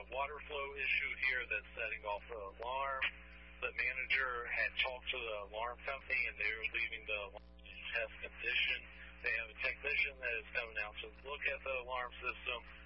water flow issue here that's setting off the alarm. The manager had talked to the alarm company, and they were leaving the alarm in test condition. They have a technician that is coming out to look at the alarm system.